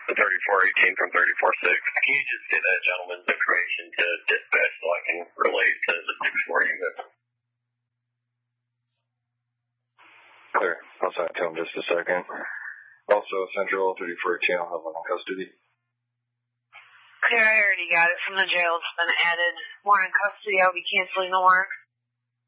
the 3418 from 34-6. Can you just get that gentleman's information to dispatch so I can relate to the 6-4 unit? Clear. I'll send it to him just a second. Also, Central 3418, I'll have one in custody. Clear, I already got it from the jail. It's been added. More in custody. I'll be canceling the warrant.